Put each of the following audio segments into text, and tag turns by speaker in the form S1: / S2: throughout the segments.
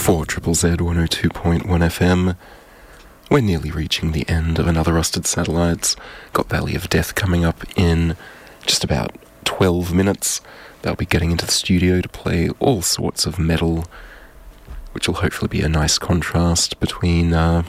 S1: For Triple Z 102.1 FM, we're nearly reaching the end of another Rusted Satellites. Got Valley of Death coming up in just about 12 minutes. They'll be getting into the studio to play all sorts of metal, which will hopefully be a nice contrast between our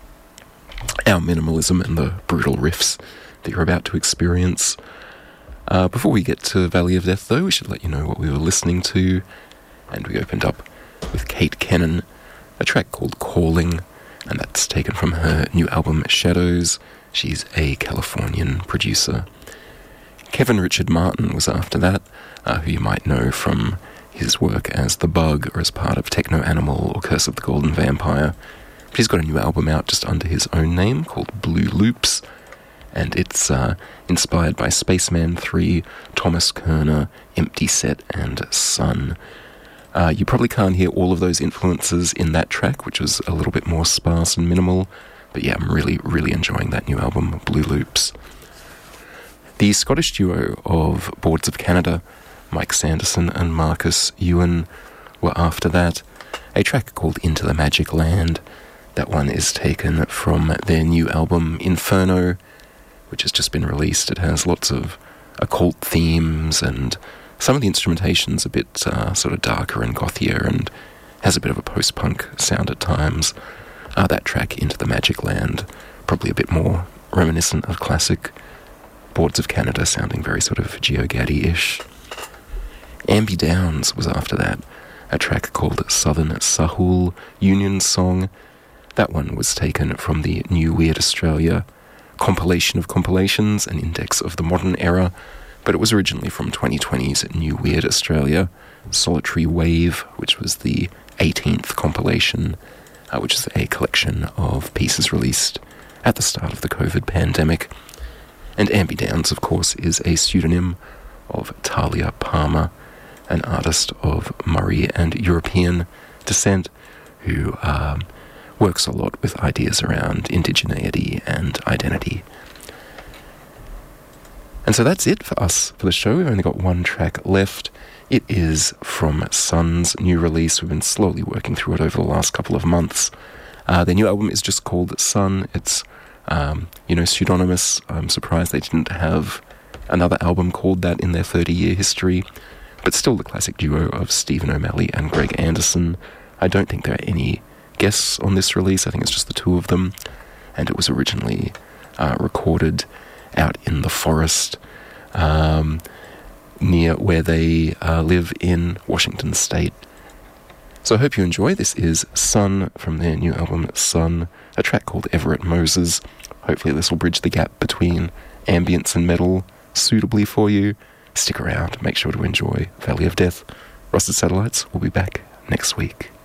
S1: minimalism and the brutal riffs that you're about to experience. Before we get to Valley of Death, though, we should let you know what we were listening to. And we opened up with Kate Kennan, a track called Calling, and that's taken from her new album Shadows. She's a Californian producer. Kevin Richard Martin was after that, who you might know from his work as The Bug or as part of Techno Animal or Curse of the Golden Vampire. But he's got a new album out just under his own name called Blue Loops, and it's inspired by Spaceman 3, Thomas Kerner, Empty Set, and Sun. You probably can't hear all of those influences in that track, which was a little bit more sparse and minimal, but yeah, I'm really, really enjoying that new album, Blue Loops. The Scottish duo of Boards of Canada, Mike Sanderson and Marcus Ewan, were after that. A track called Into the Magic Land. That one is taken from their new album, Inferno, which has just been released. It has lots of occult themes, and some of the instrumentation's a bit sort of darker and gothier and has a bit of a post-punk sound at times. That track, Into the Magic Land, probably a bit more reminiscent of classic Boards of Canada, sounding very sort of Geogaddy-ish. Ambi Downs was after that, a track called Southern Sahul Union Song. That one was taken from the New Weird Australia compilation of compilations, an index of the modern era, but it was originally from 2020's New Weird Australia, Solitary Wave, which was the 18th compilation, which is a collection of pieces released at the start of the COVID pandemic. And Ambi Downs, of course, is a pseudonym of Talia Palmer, an artist of Murray and European descent who works a lot with ideas around indigeneity and identity. And so that's it for us for the show. We've only got one track left. It is from Sun's new release. We've been slowly working through it over the last couple of months. Their new album is just called Sun. It's, pseudonymous. I'm surprised they didn't have another album called that in their 30-year history. But still the classic duo of Stephen O'Malley and Greg Anderson. I don't think there are any guests on this release. I think it's just the two of them. And it was originally recorded out in the forest near where they live in Washington State. So I hope you enjoy. This is Sun from their new album Sun, a track called Everett Moses. Hopefully this will bridge the gap between ambience and metal suitably for you. Stick around, make sure to enjoy Valley of Death. Rusted Satellites will be back next week.